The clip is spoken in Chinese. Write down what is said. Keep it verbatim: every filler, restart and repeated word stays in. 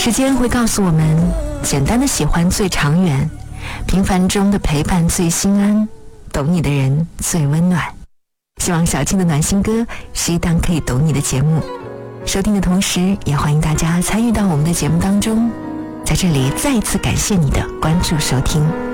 时间会告诉我们，简单的喜欢最长远，平凡中的陪伴最心安，懂你的人最温暖。希望小青的暖心歌是一档可以懂你的节目，收听的同时也欢迎大家参与到我们的节目当中。在这里再一次感谢你的关注收听。